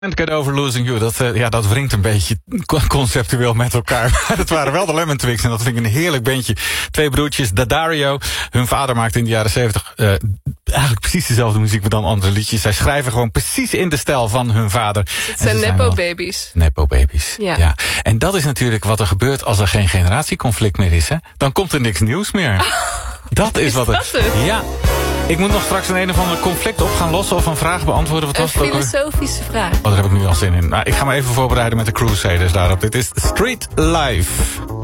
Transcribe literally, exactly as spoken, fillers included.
And Get Over Losing You, dat, uh, ja, dat wringt een beetje conceptueel met elkaar. Maar dat waren wel de Lemon Twigs en dat vind ik een heerlijk bandje. Twee broertjes, Daddario. Hun vader maakte in de jaren zeventig uh, eigenlijk precies dezelfde muziek, maar dan andere liedjes. Zij schrijven gewoon precies in de stijl van hun vader. Het zijn nepo-baby's. Nepo-baby's, ja. Ja. ja. En dat is natuurlijk wat er gebeurt als er geen generatieconflict meer is. Hè? Dan komt er niks nieuws meer. Oh, dat is, is wat dat er... het? Ja. Ik moet nog straks een een of ander conflict op gaan lossen of een vraag beantwoorden. Wat een was het ook? filosofische vraag. Oh, daar heb ik nu al zin in. Nou, ik ga me even voorbereiden met de Crusaders daarop. Dit is Street Life.